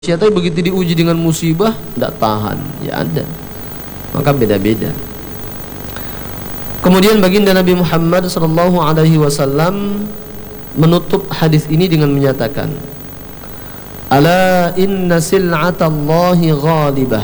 tapi begitu diuji dengan musibah tidak tahan, ya ada. Maka beda-beda. Kemudian baginda Nabi Muhammad SAW menutup hadis ini dengan menyatakan, ala inna sil'atallahi ghalibah.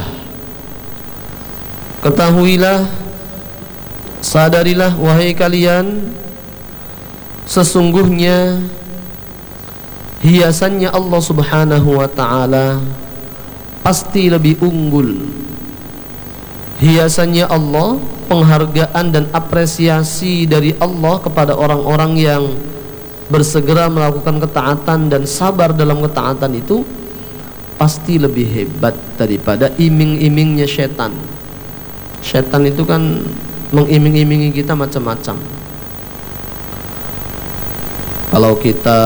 Ketahuilah, sadarilah wahai kalian, sesungguhnya hiasannya Allah Subhanahu wa ta'ala pasti lebih unggul. Hiasannya Allah, penghargaan dan apresiasi dari Allah kepada orang-orang yang bersegera melakukan ketaatan dan sabar dalam ketaatan itu pasti lebih hebat daripada iming-imingnya setan. Setan itu kan mengiming-imingi kita macam-macam. Kalau kita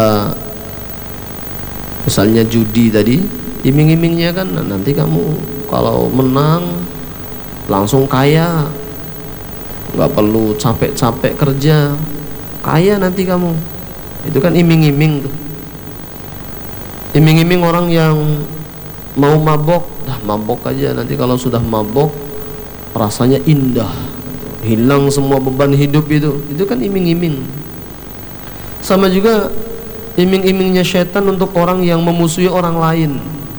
misalnya judi tadi, iming-imingnya kan nanti kamu kalau menang langsung kaya, nggak perlu capek-capek kerja, kaya nanti kamu. Itu kan iming-iming tuh. Iming-iming orang yang mau mabok, dah mabok aja, nanti kalau sudah mabok rasanya indah, hilang semua beban hidup itu kan iming-iming. Sama juga iming-imingnya setan untuk orang yang memusuhi orang lain,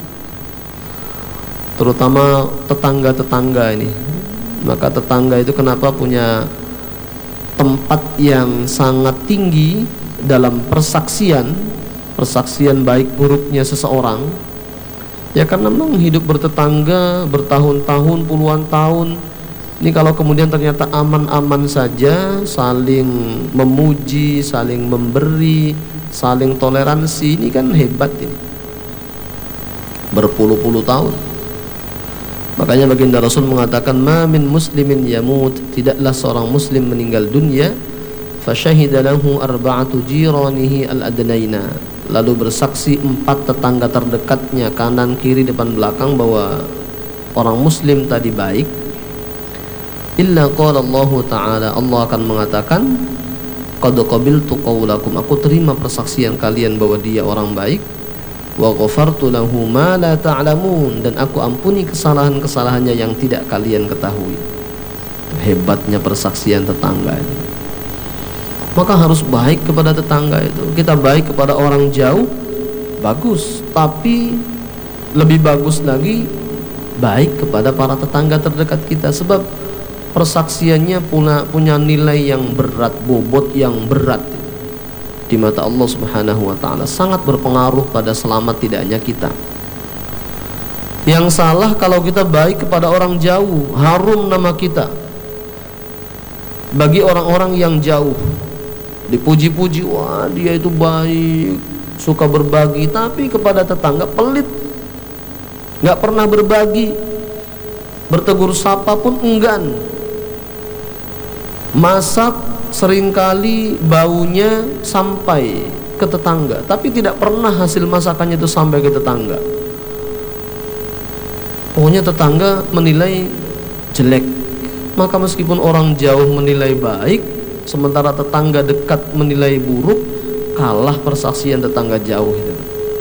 terutama tetangga-tetangga ini. Maka tetangga itu kenapa punya tempat yang sangat tinggi dalam persaksian baik buruknya seseorang? Ya karena memang hidup bertetangga bertahun-tahun, puluhan tahun. Ini kalau kemudian ternyata aman-aman saja, saling memuji, saling memberi, saling toleransi, ini kan hebat ini, berpuluh-puluh tahun. Makanya baginda Rasul mengatakan, ma min muslimin yamut, tidaklah seorang muslim meninggal dunia, fasyahida lahu arba'atu jiranihi al-adnaina, lalu bersaksi 4 tetangga terdekatnya, kanan kiri depan belakang, bahwa orang muslim tadi baik. Illa qala Allah Ta'ala, Allah akan mengatakan, qad qabiltu qawlakum, aku terima persaksian kalian bahwa dia orang baik. Wa ghafartu lahu ma la ta'lamun, dan aku ampuni kesalahan-kesalahannya yang tidak kalian ketahui. Hebatnya persaksian tetangga ini. Maka harus baik kepada tetangga itu. Kita baik kepada orang jauh, bagus, tapi lebih bagus lagi baik kepada para tetangga terdekat kita, sebab persaksiannya punya nilai yang berat, bobot yang berat di mata Allah Subhanahu wa ta'ala, sangat berpengaruh pada selamat tidaknya kita. Yang salah kalau kita baik kepada orang jauh, harum nama kita bagi orang-orang yang jauh, dipuji-puji, wah dia itu baik, suka berbagi, tapi kepada tetangga pelit, nggak pernah berbagi, bertegur sapa pun enggan, masak seringkali baunya sampai ke tetangga, tapi tidak pernah hasil masakannya itu sampai ke tetangga. Pokoknya tetangga menilai jelek. Maka meskipun orang jauh menilai baik, sementara tetangga dekat menilai buruk, kalah persaksian tetangga jauh itu.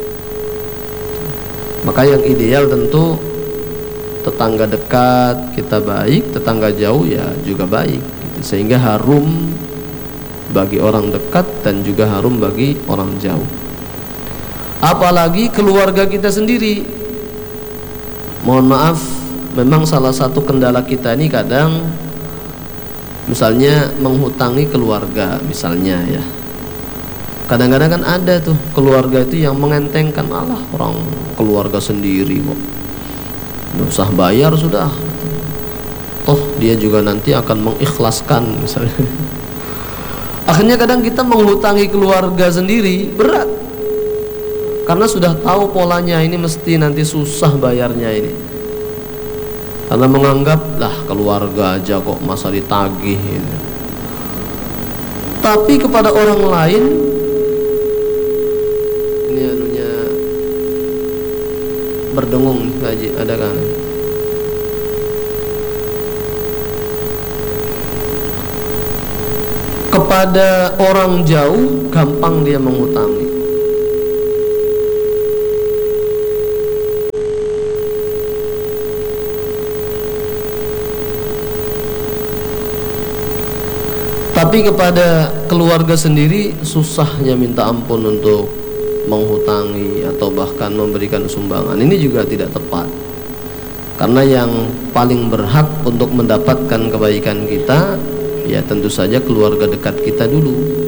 Maka yang ideal tentu tetangga dekat kita baik, tetangga jauh ya juga baik, sehingga harum bagi orang dekat dan juga harum bagi orang jauh. Apalagi keluarga kita sendiri. Mohon maaf, memang salah satu kendala kita ini kadang misalnya menghutangi keluarga, misalnya ya. Kadang-kadang kan ada tuh keluarga itu yang mengentengkan, alah orang keluarga sendiri kok, nggak usah bayar sudah, toh dia juga nanti akan mengikhlaskan misalnya. Akhirnya kadang kita menghutangi keluarga sendiri berat, karena sudah tahu polanya ini mesti nanti susah bayarnya ini, karena menganggap lah keluarga aja kok masa ditagih ini. Tapi kepada orang lain ini anunya berdengung nih Pak Haji, ada kan? Kepada orang jauh gampang dia menghutangi, Tapi kepada keluarga sendiri susahnya minta ampun untuk menghutangi atau bahkan memberikan sumbangan. Ini juga tidak tepat. Karena yang paling berhak untuk mendapatkan kebaikan kita ya tentu saja keluarga dekat kita dulu.